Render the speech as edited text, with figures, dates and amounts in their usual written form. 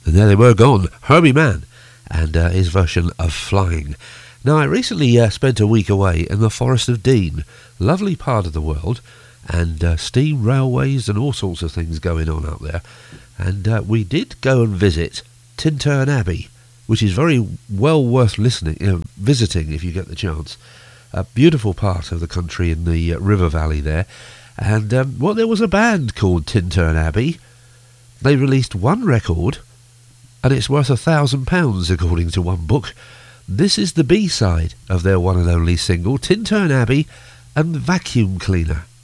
And there they were gone, Herbie Mann and his version of Flying. Now, I recently spent a week away in the Forest of Dean, lovely part of the world, and steam railways and all sorts of things going on out there. And we did go and visit Tintern Abbey, which is very well worth visiting if you get the chance. A beautiful part of the country in the river valley there. And there was a band called Tintern Abbey. They released one record, and it's worth £1,000 according to one book. This is the B-side of their one and only single, Tintern Abbey and Vacuum Cleaner.